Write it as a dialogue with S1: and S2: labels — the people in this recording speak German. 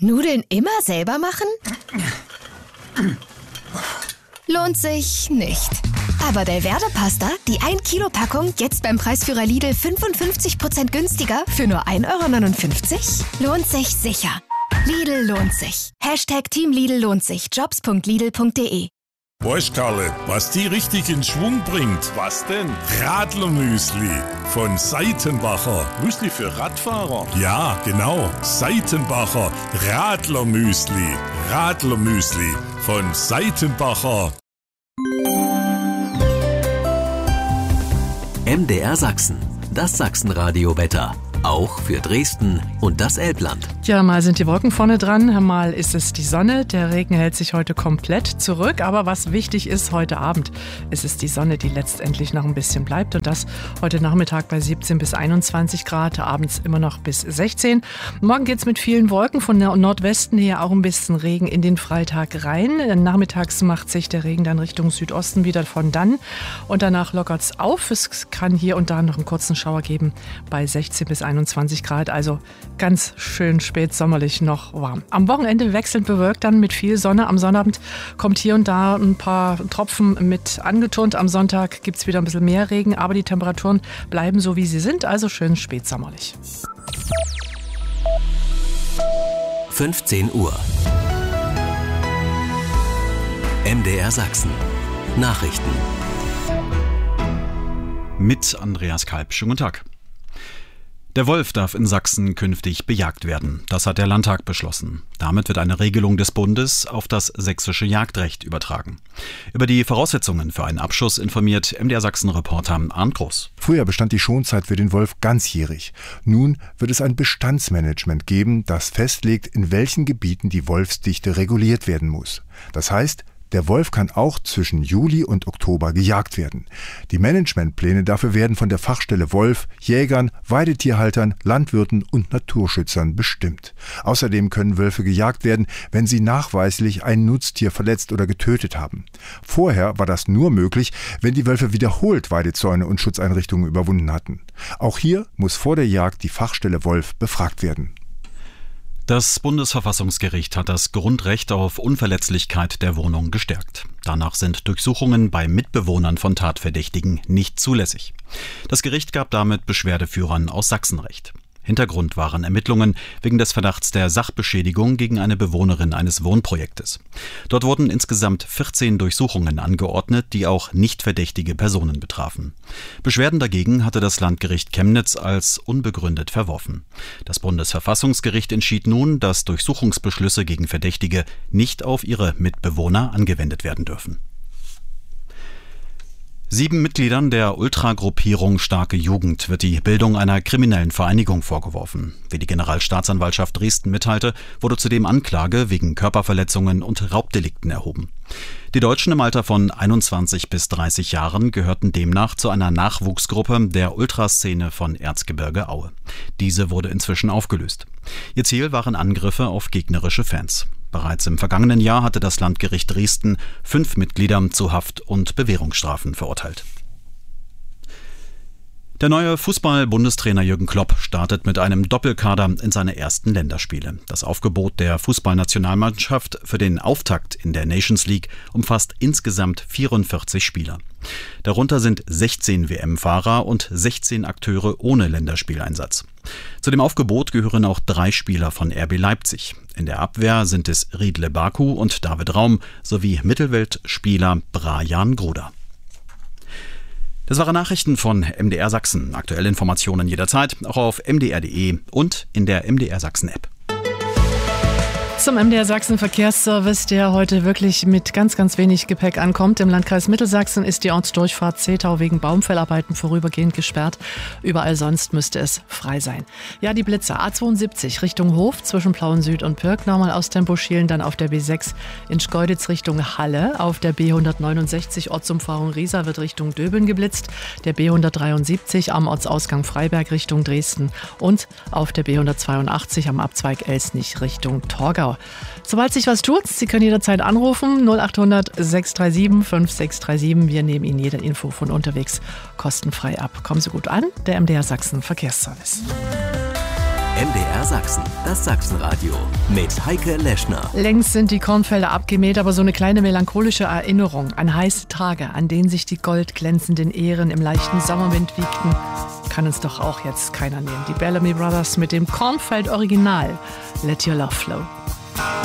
S1: Nudeln immer selber machen? Lohnt sich nicht. Aber Belverde-Pasta, die 1 Kilo Packung, jetzt beim Preisführer Lidl 55% günstiger für nur 1,59 €? Lohnt sich sicher. Lidl lohnt sich. Team Lidl lohnt sich. Jobs.lidl.de.
S2: Weißt Karle, was die richtig in Schwung bringt?
S3: Was denn?
S2: Radlermüsli von Seitenbacher.
S3: Müsli für Radfahrer?
S2: Ja, genau. Seitenbacher Radlermüsli. Radlermüsli von Seitenbacher.
S4: MDR Sachsen, das Sachsenradio-Wetter. Auch für Dresden und das Elbland.
S5: Ja, mal sind die Wolken vorne dran, mal ist es die Sonne. Der Regen hält sich heute komplett zurück. Aber was wichtig ist, heute Abend ist es die Sonne, die letztendlich noch ein bisschen bleibt. Und das heute Nachmittag bei 17 bis 21 Grad, abends immer noch bis 16. Morgen geht es mit vielen Wolken von der Nordwesten her auch ein bisschen Regen in den Freitag rein. Nachmittags macht sich der Regen dann Richtung Südosten wieder von dann. Und danach lockert es auf. Es kann hier und da noch einen kurzen Schauer geben bei 16 bis 21 Grad, also ganz schön spät sommerlich noch warm. Am Wochenende wechselnd bewölkt dann mit viel Sonne. Am Sonnabend kommt hier und da ein paar Tropfen mit angeturnt. Am Sonntag gibt es wieder ein bisschen mehr Regen, aber die Temperaturen bleiben so, wie sie sind, also schön spätsommerlich.
S4: 15 Uhr. MDR Sachsen. Nachrichten.
S6: Mit Andreas Kalb. Schönen guten Tag. Der Wolf darf in Sachsen künftig bejagt werden. Das hat der Landtag beschlossen. Damit wird eine Regelung des Bundes auf das sächsische Jagdrecht übertragen. Über die Voraussetzungen für einen Abschuss informiert MDR Sachsen-Reporter Arndt Groß.
S7: Früher bestand die Schonzeit für den Wolf ganzjährig. Nun wird es ein Bestandsmanagement geben, das festlegt, in welchen Gebieten die Wolfsdichte reguliert werden muss. Das heißt, der Wolf kann auch zwischen Juli und Oktober gejagt werden. Die Managementpläne dafür werden von der Fachstelle Wolf, Jägern, Weidetierhaltern, Landwirten und Naturschützern bestimmt. Außerdem können Wölfe gejagt werden, wenn sie nachweislich ein Nutztier verletzt oder getötet haben. Vorher war das nur möglich, wenn die Wölfe wiederholt Weidezäune und Schutzeinrichtungen überwunden hatten. Auch hier muss vor der Jagd die Fachstelle Wolf befragt werden.
S6: Das Bundesverfassungsgericht hat das Grundrecht auf Unverletzlichkeit der Wohnung gestärkt. Danach sind Durchsuchungen bei Mitbewohnern von Tatverdächtigen nicht zulässig. Das Gericht gab damit Beschwerdeführern aus Sachsen Recht. Hintergrund waren Ermittlungen wegen des Verdachts der Sachbeschädigung gegen eine Bewohnerin eines Wohnprojektes. Dort wurden insgesamt 14 Durchsuchungen angeordnet, die auch nicht verdächtige Personen betrafen. Beschwerden dagegen hatte das Landgericht Chemnitz als unbegründet verworfen. Das Bundesverfassungsgericht entschied nun, dass Durchsuchungsbeschlüsse gegen Verdächtige nicht auf ihre Mitbewohner angewendet werden dürfen. 7 Mitgliedern der Ultragruppierung Starke Jugend wird die Bildung einer kriminellen Vereinigung vorgeworfen. Wie die Generalstaatsanwaltschaft Dresden mitteilte, wurde zudem Anklage wegen Körperverletzungen und Raubdelikten erhoben. Die Deutschen im Alter von 21 bis 30 Jahren gehörten demnach zu einer Nachwuchsgruppe der Ultraszene von Erzgebirge Aue. Diese wurde inzwischen aufgelöst. Ihr Ziel waren Angriffe auf gegnerische Fans. Bereits im vergangenen Jahr hatte das Landgericht Dresden 5 Mitglieder zu Haft- und Bewährungsstrafen verurteilt. Der neue Fußball-Bundestrainer Jürgen Klopp startet mit einem Doppelkader in seine ersten Länderspiele. Das Aufgebot der Fußballnationalmannschaft für den Auftakt in der Nations League umfasst insgesamt 44 Spieler. Darunter sind 16 WM-Fahrer und 16 Akteure ohne Länderspieleinsatz. Zu dem Aufgebot gehören auch 3 Spieler von RB Leipzig. In der Abwehr sind es Riedle Baku und David Raum sowie Mittelfeldspieler Brajan Gruda. Das waren Nachrichten von MDR Sachsen. Aktuelle Informationen jederzeit, auch auf mdr.de und in der MDR Sachsen App.
S5: Zum MDR Sachsen Verkehrsservice, der heute wirklich mit ganz, ganz wenig Gepäck ankommt. Im Landkreis Mittelsachsen ist die Ortsdurchfahrt Zehtau wegen Baumfellarbeiten vorübergehend gesperrt. Überall sonst müsste es frei sein. Ja, die Blitzer A72 Richtung Hof zwischen Plauen Süd und Pirk nochmal aus Tempo schielen, dann auf der B6 in Schkeuditz Richtung Halle. Auf der B169 Ortsumfahrung Riesa wird Richtung Döbeln geblitzt. Der B173 am Ortsausgang Freiberg Richtung Dresden und auf der B182 am Abzweig Elsnich Richtung Torgau. Sobald sich was tut, Sie können jederzeit anrufen, 0800 637 5637. Wir nehmen Ihnen jede Info von unterwegs kostenfrei ab. Kommen Sie gut an, der MDR Sachsen Verkehrsservice.
S4: MDR Sachsen, das Sachsenradio mit Heike Leschner.
S5: Längst sind die Kornfelder abgemäht, aber so eine kleine melancholische Erinnerung an heiße Tage, an denen sich die goldglänzenden Ähren im leichten Sommerwind wiegten, kann uns doch auch jetzt keiner nehmen. Die Bellamy Brothers mit dem Kornfeld Original Let Your Love Flow.